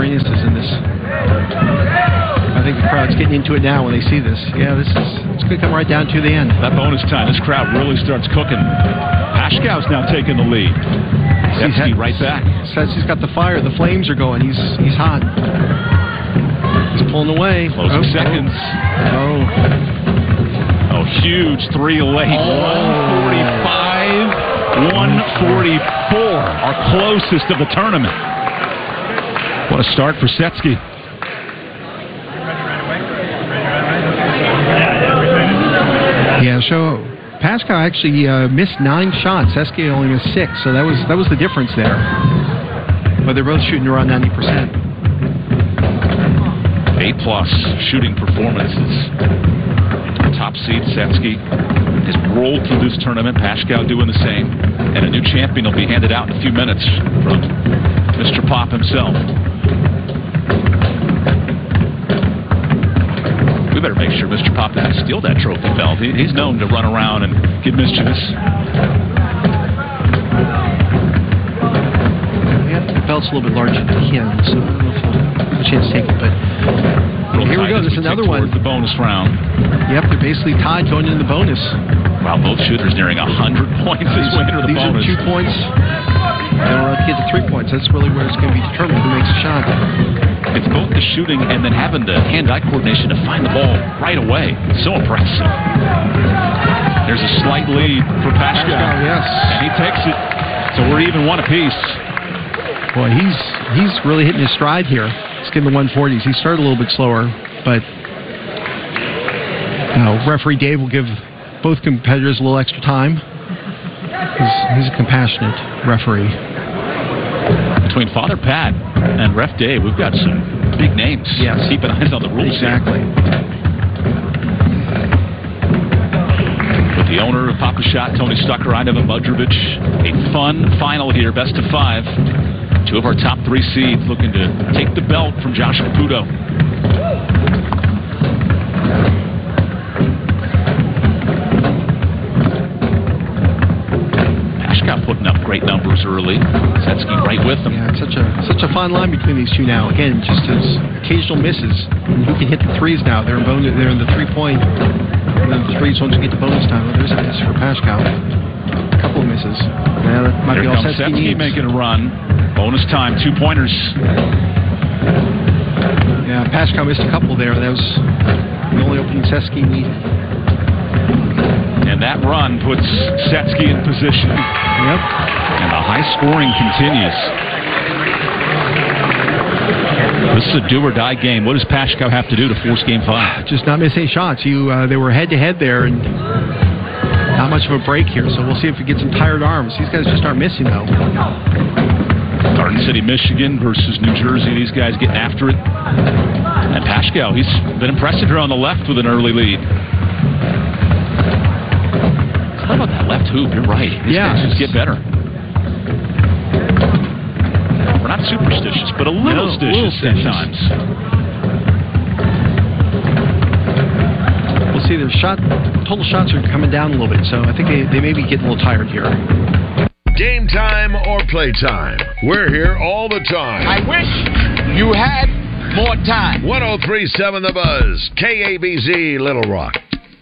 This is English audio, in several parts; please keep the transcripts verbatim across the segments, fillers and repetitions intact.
Arrhenius is in this. I think the crowd's getting into it now when they see this. Yeah, this is it's going to come right down to the end. That bonus time, this crowd really starts cooking. Pashkow's now taking the lead. Setsky right back. Setsy's got the fire. The flames are going. He's he's hot. He's pulling away. Closing oh, seconds. Oh. Oh, huge three late. Oh. one forty-five, one forty-four. Our closest of the tournament. What a start for Setsky. Yeah, so Pashkow actually uh, missed nine shots. Setsky only missed six, so that was that was the difference there. But they're both shooting around ninety percent. A-plus shooting performances. Top seed Setsky has rolled through this tournament. Pashkow doing the same. And a new champion will be handed out in a few minutes from Mister Pop himself. We better make sure Mister Pop doesn't steal that trophy belt. He, he's known to run around and get mischievous. Yeah, the belt's a little bit larger than him, so I don't know if he'll have a chance to take it. But Real here we go. This is another one. The bonus round. Yep, they're basically tied going into the bonus. Wow, both shooters nearing one hundred points this winter. The these bonus. These are two points. They'll have to get to three points. That's really where it's going to be determined who makes a shot. It's both the shooting and then having the hand-eye coordination to find the ball right away. So impressive. There's a slight lead for Pashkow. Yes. And he takes it. So we're even one apiece. Boy, he's he's really hitting his stride here. He's getting the one forties. He started a little bit slower, but you know, referee Dave will give both competitors a little extra time. He's, he's a compassionate referee. Between Father Pat and Ref Dave, we've got some big names. Yes. Keeping eyes on the rules. Exactly. Here. With the owner of Papa Shot, Tony Stucker, Ivan Budrovich. A fun final here, best of five. Two of our top three seeds looking to take the belt from Josh Caputo. Pashkow putting up great numbers early. Setsky right with them. Yeah, it's such a such a fine line between these two now. Again, just as occasional misses. And who can hit the threes now? They're in bonus, they're in the three point. And then the threes once you get to bonus time. Well, there's a miss for Pashkow. A couple of misses. Yeah, that might Here be all comes Setsky Setsky needs. making a run. Bonus time, two pointers. Yeah, Pashkow missed a couple there. That was the only opening Setsky needed. And that run puts Setsky in position. Yep. And the high scoring continues. This is a do-or-die game. What does Pashkow have to do to force game five? Just not miss any shots. You, uh, they were head-to-head there, and not much of a break here. So we'll see if he gets some tired arms. These guys just aren't missing, though. Garden City, Michigan versus New Jersey. These guys getting after it. And Pashkow, he's been impressive here on the left with an early lead. How about that left hoop? You're right. These yeah, guys just get better. We're not superstitious, but a little no, stitious at times. We'll see their shot, total shots are coming down a little bit, so I think they, they may be getting a little tired here. Game time or play time. We're here all the time. I wish you had more time. one oh three point seven The Buzz. K A B Z, Little Rock.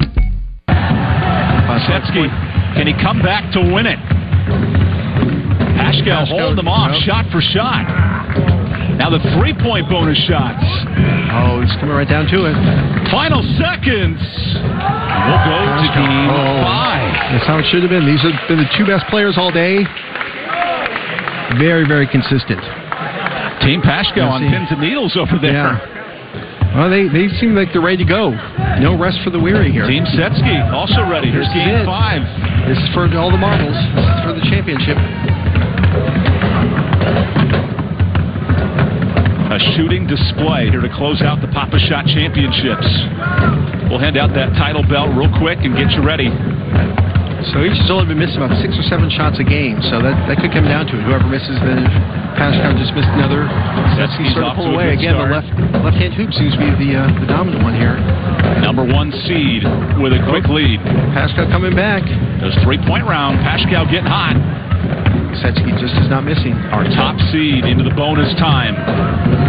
Setsky, can he come back to win it? Pashkow hold them off, nope. Shot for shot. Now the three-point bonus shots. Oh, it's coming right down to it. Final seconds. We'll go to game oh, five. That's how it should have been. These have been the two best players all day. Very, very consistent. Team Pashkow on pins and needles over there. Yeah. Well, they, they seem like they're ready to go. No rest for the weary here. Team Setsky also ready. Here's this game five. This is for all the marbles. This is for the championship. A shooting display here to close out the Papa Shot Championships. We'll hand out that title belt real quick and get you ready. So each has only been missing about six or seven shots a game, so that, that could come down to it. Whoever misses, then Pashkow just missed another. Setsky sort of pull away again. Start. The left left hand hoop seems to be the uh, the dominant one here. Number one seed with a quick lead. Pashkow coming back. Those three point round. Pashkow getting hot. Setsky just is not missing. Our top seed into the bonus time.